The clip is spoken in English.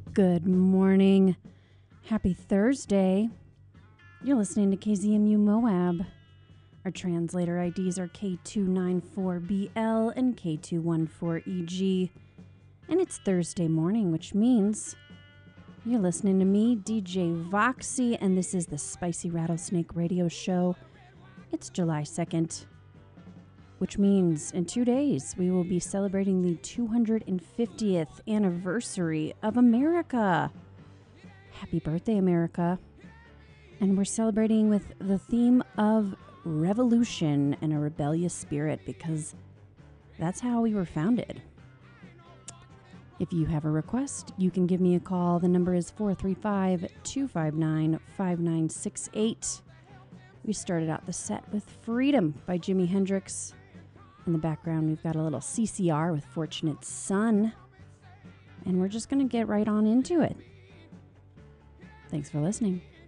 Good morning. Happy Thursday. You're listening to KZMU Moab. Our translator IDs are K294BL and K214EG. And it's Thursday morning, which means you're listening to me, DJ Voxy, and this is the Spicy Rattlesnake Radio Show. It's July 2nd, which means in 2 days we will be celebrating the 250th anniversary of America. Happy birthday, America. And we're celebrating with the theme of revolution and a rebellious spirit because that's how we were founded. If you have a request, you can give me a call. The number is 435-259-5968. We started out the set with Freedom by Jimi Hendrix. In the background, we've got a little CCR with Fortunate Son. And we're just going to get right on into it. Thanks for listening.